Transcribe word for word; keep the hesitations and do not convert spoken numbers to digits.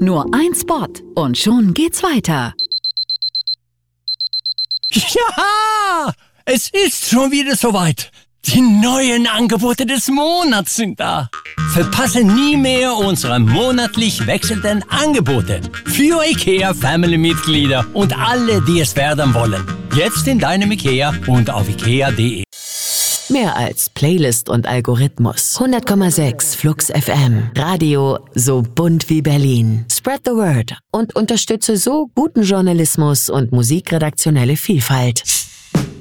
Nur ein Spot und schon geht's weiter. Ja, es ist schon wieder soweit. Die neuen Angebote des Monats sind da. Verpasse nie mehr unsere monatlich wechselnden Angebote für IKEA-Family-Mitglieder und alle, die es werden wollen. Jetzt in deinem IKEA und auf ikea punkt de. Mehr als Playlist und Algorithmus. hundert Komma sechs Flux F M. Radio so bunt wie Berlin. Spread the word und unterstütze so guten Journalismus und musikredaktionelle Vielfalt.